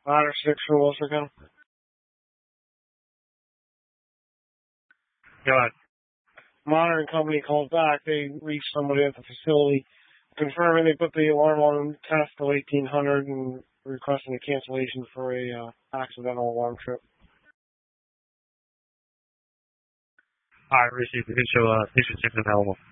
Ladder 6 for Wilson. Go ahead. Monitoring company calls back. They reached somebody at the facility confirming they put the alarm on test till 1800 and requesting a cancellation for a accidental alarm trip. All right, received. Who's your available?